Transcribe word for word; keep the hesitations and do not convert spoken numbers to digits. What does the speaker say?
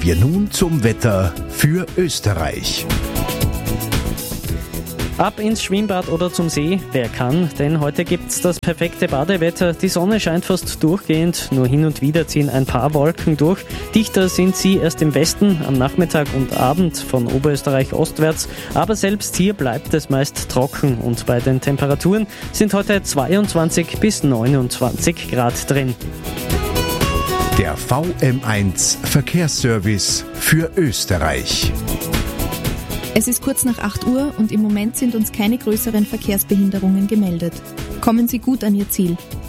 wir nun zum Wetter für Österreich. Ab ins Schwimmbad oder zum See, wer kann, denn heute gibt's das perfekte Badewetter. Die Sonne scheint fast durchgehend, nur hin und wieder ziehen ein paar Wolken durch. Dichter sind sie erst im Westen, am Nachmittag und Abend von Oberösterreich ostwärts. Aber selbst hier bleibt es meist trocken und bei den Temperaturen sind heute zweiundzwanzig bis neunundzwanzig Grad drin. Der V M eins Verkehrsservice für Österreich. Es ist kurz nach acht Uhr und im Moment sind uns keine größeren Verkehrsbehinderungen gemeldet. Kommen Sie gut an Ihr Ziel.